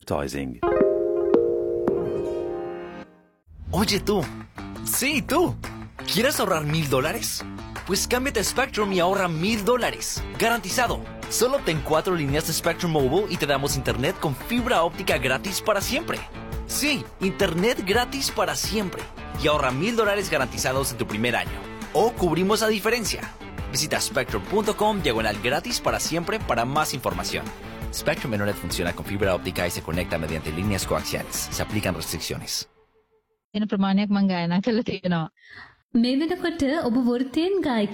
advertising. Oye tú, sí tú, ¿quieres ahorrar $1,000? Pues cámbiate a Spectrum y ahorra $1,000. Garantizado. Solo obtén 4 líneas de Spectrum Mobile y te damos internet con fibra óptica gratis para siempre. Sí, internet gratis para siempre. Y ahorra $1,000 garantizados en tu primer año. O cubrimos la diferencia. Visita spectrum.com/gratis para siempre para más información. Spectrum Internet funciona con fibra óptica y se conecta mediante líneas coaxiales. Se aplican restricciones. එන ප්‍රමාණයක් මම ගායනා කරලා තියෙනවා. මේ වෙනකොට ඔබ වෘත්තීන්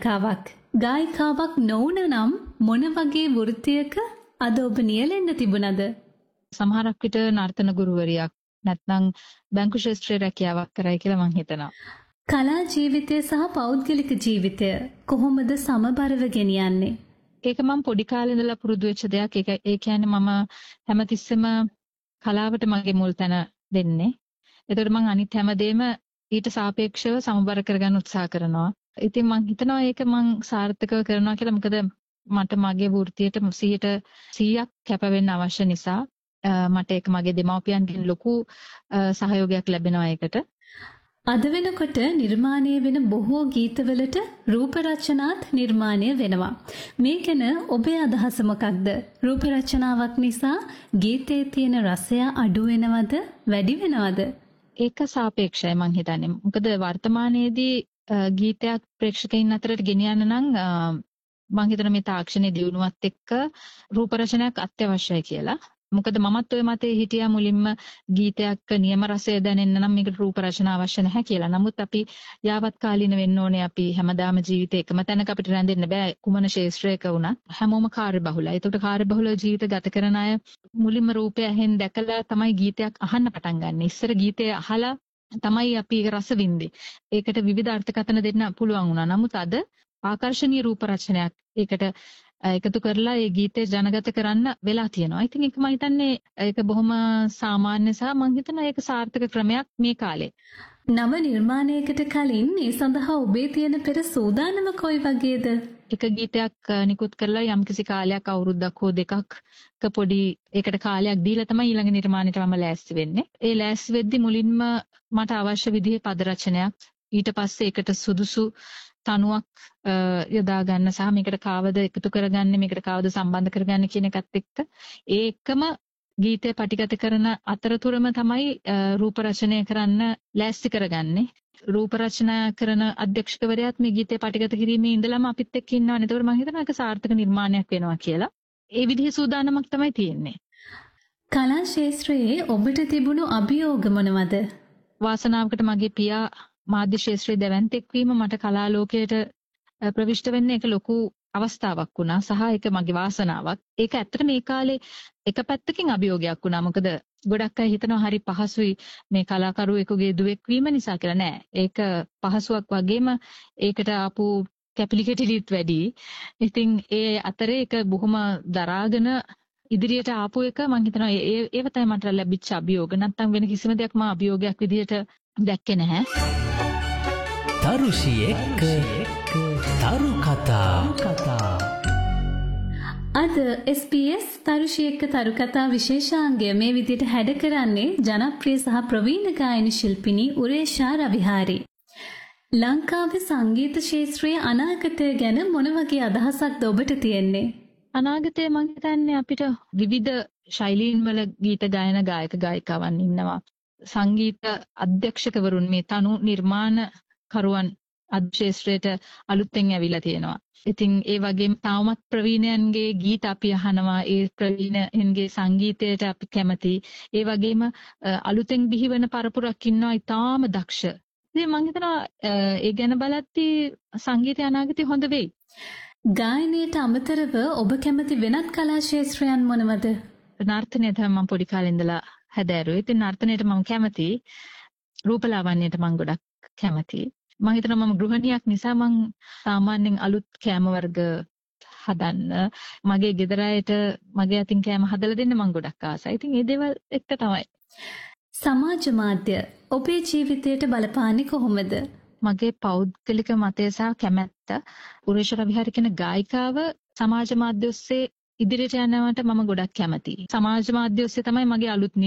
ගායිකාවක් නොවුන නම් මොන වගේ වෘත්තියක අද ඔබ නියැලෙන්න තිබුණද? සමහරක් විට නර්තන ගුරුවරියක් නැත්නම් බැංකු ශාස්ත්‍රයේ රැකියාවක් කරයි කියලා මම හිතනවා. කලා ජීවිතය සහ පෞද්ගලික ජීවිතය කොහොමද සමබරව ගෙනියන්නේ? ඒක මම පොඩි කාලේ ඉඳලා පුරුදු වෙච්ච දෙයක්. ඒ කියන්නේ මම හැමතිස්සෙම කලාවට මගේ මුල් තැන දෙන්නේ. එතකොට මම අනිත් හැමදේම ඊට සාපේක්ෂව සමබර කරගන්න උත්සාහ කරනවා. ඉතින් මම හිතනවා ඒක මම සාර්ථකව කරනවා කියලා. මොකද මට මගේ වෘත්තියට 100% කැප වෙන්න අවශ්‍ය නිසා මට ඒක මගේ දෙමව්පියන්ගෙන් ලොකු සහයෝගයක් ලැබෙනවා ඒකට. අද වෙනකොට නිර්මාණය වෙන බොහෝ ගීතවලට රූප රචනාත් නිර්මාණය වෙනවා. මේ ගැන ඔබේ අදහස මොකක්ද? රූප රචනාවක් නිසා ගීතයේ තියෙන රසය අඩු වෙනවද වැඩි වෙනවද? ඒක සාපේක්ෂයි මං හිතන්නේ. මොකද වර්තමානයේදී ගීතයක් ප්‍රේක්ෂකයින් අතරට ගෙනියන්න නම් මං හිතන මේ තාක්ෂණයේ දියුණුවත් එක්ක රූප රචනයක් අත්‍යවශ්‍යයි කියලා. මොකද මමත් ඔය මතේ හිටියා මුලින්ම ගීතයක් නියම රසය දැනෙන්න නම් මේකට රූප රචන අවශ්‍ය නැහැ කියලා. නමුත් අපි යාවත් කාලීන වෙන්න ඕනේ. අපි හැමදාම ජීවිතේ එකම තැනක අපිට රැඳෙන්න බෑ. කුමන ශාස්ත්‍රයක වුණත් හැමෝම කාර්යබහුලයි. ඒකට කාර්යබහුල ජීවිත ගත කරන අය මුලින්ම රූපය ඇහෙන් දැකලා තමයි ගීතයක් අහන්න පටන් ගන්න. ඉස්සර ගීතය අහලා තමයි අපි ඒක රස විඳින්නේ. ඒකට විවිධ අර්ථකථන දෙන්න පුළුවන් වුණා. නමුත් අද ආකර්ශනීය රූප රචනයක් ඒකට එකතු කරලා ඒ ගීතේ ජනගත කරන්න වෙලා තියෙනවා. ඉතින් ඒක මම හිතන්නේ ඒක බොහොම සාමාන්‍ය සහ මම හිතනවා ඒක සාර්ථක ක්‍රමයක් මේ කාලේ. නව නිර්මාණයකට කලින් ඒ සඳහා ඔබේ තියෙන පෙර සූදානම කොයි වගේද? එක ගීතයක් නිකුත් කරලා යම්කිසි කාලයක් අවුරුද්දක් හෝ දෙකක් පොඩි ඒකට කාලයක් දීලා තමයි ඊළඟ නිර්මාණයට මම ලෑස්ති වෙන්නේ. ඒ ලෑස්ති වෙද්දි මුලින්ම මට අවශ්‍ය විදිහේ පද රචනයක් ඊට පස්සේ ඒකට සුදුසු තනුවක් යොදා ගන්න සහ මේකට කාවද එකතු කරගන්නේ මේකට කාවද සම්බන්ධ කරගන්නේ කියන එකත් එක්ක ඒ එක්කම ගීතය පටිගත කරන අතරතුරම තමයි රූප රචනය කරන්න ලෑස්ති කරගන්නේ. රූප රචනා කරන අධ්‍යක්ෂකවරයාත් මේ ගීතය පටිගත කිරීමේ ඉඳලම අපිත් එක්ක ඉන්නවනේ. ඒකෝර මම හිතනවා ඒක සාර්ථක නිර්මාණයක් වෙනවා කියලා. ඒ විදිහේ සූදානමක් තමයි තියෙන්නේ. කලා ශාස්ත්‍රයේ ඔබට තිබුණු අභියෝග මොනවද? වාසනාවකට මගේ පියා මාධ්‍ය ශාස්ත්‍රයේ දැවැන්තෙක් වීම මට කලා ලෝකයට ප්‍රවිෂ්ඨ වෙන්න ඒක ලොකු අවස්ථාවක් වුණා සහ ඒක මගේ වාසනාවක්. ඒක ඇත්තට මේ කාලේ එක පැත්තකින් අභියෝගයක් වුණා. මොකද ගොඩක් අය හිතනවා හරි පහසුයි මේ කලාකරුවෙකුගේ දුවෙක් වීම නිසා කියලා. නෑ. ඒක පහසුවක් වගේම ඒකට ආපු කැපිලිකටිලිත් වැඩි. ඉතින් ඒ අතරේ ඒක බොහොම දරාගෙන ඉදිරියට ආපු එක මම හිතනවා ඒව තමයි මට ලැබිච්ච අභියෝග. නැත්තම් වෙන කිසිම දෙයක් මම අභියෝගයක් විදිහට දැක්කේ නැහැ. තරුෂියෙක් තරු කතා. අද SBS තරුෂියෙක් තරු කතා විශේෂාංගය මේ විදිහට හැඩ කරන්නේ ජනප්‍රිය සහ ප්‍රවීණ ගායන ශිල්පිනී උරේෂා රවිහාරි. ලංකාවේ සංගීත ක්ෂේත්‍රයේ අනාගතය ගැන මොන වගේ අදහසක්ද ඔබට තියෙන්නේ? අනාගතයේ මම හිතන්නේ අපිට විවිධ ශෛලීන් වල ගීත ගායන ගායක ගායිකාවන් ඉන්නවා. සංගීත අධ්‍යක්ෂකවරුන් මේ තනු නිර්මාණ කරුවන් අධ්‍යක්ෂේත්‍රයට අලුතෙන් ඇවිල්ලා තියෙනවා. ඉතින් ඒ වගේම තාමත් ප්‍රවීණයන්ගේ ගීත අපි අහනවා. ඒ ප්‍රවීණයන්ගේ සංගීතයට අපි කැමති. ඒ වගේම අලුතෙන් බිහිවන පරපුරක් ඉන්නවා ඊටාම දක්ෂ. ඉතින් මම හිතනවා ඒ ගැන බලද්දී සංගීතය අනාගතේ හොඳ වෙයි. ගායනයට අමතරව ඔබ කැමති වෙනත් කලා ක්ෂේත්‍රයන් මොනවද? නර්තනය තමයි මම පොඩි කාලේ ඉඳලා හැදෑරුවේ. ඉතින් නර්තනයට මම කැමතියි. රූපලාවන්‍යයට මම ගොඩක් කැමතියි. මම හිතනවා මම ගෘහණියක් නිසා මම සාමාන්‍යයෙන් අලුත් කෑම වර්ග හදන්න මගේ ගෙදර අයට මගේ අතින් කෑම හදලා දෙන්න මම ගොඩක් ආසයි. ඉතින් මේ දේවල් එක්ක තමයි. සමාජ මාධ්‍ය ඔබේ ජීවිතයට බලපාන්නේ කොහොමද? මගේ පෞද්ගලික මතය සහ කැමැත්ත උරේෂා රවිහාරි කියන ගායිකාව සමාජ මාධ්‍ය ඔස්සේ ඉදිරියට යනවට මම ගොඩක් කැමතියි. සමාජ මාධ්‍ය ඔස්සේ තමයි මගේ අලුත්